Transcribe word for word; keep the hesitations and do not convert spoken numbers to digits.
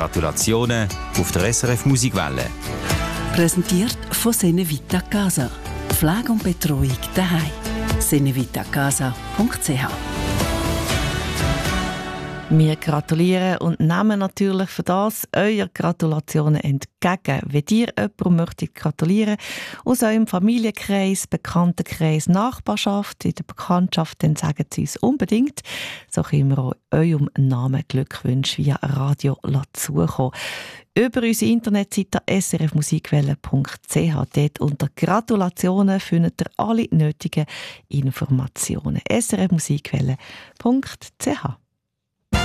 Gratulationen auf der S R F Musikwelle. Präsentiert von Senevita Casa. Pflege und Betreuung daheim. senevitacasa punkt c h. Wir gratulieren und nehmen natürlich für das eure Gratulationen entgegen. Wenn ihr jemandem möchtet gratulieren aus eurem Familienkreis, Bekanntenkreis, Nachbarschaft, in der Bekanntschaft, dann sagen sie es unbedingt. So können wir auch eurem Namen Glückwünsche via Radio zukommen. Über unsere Internetseite s r f musikwelle punkt c h. Dort unter Gratulationen findet ihr alle nötigen Informationen. s r f musikwelle punkt c h.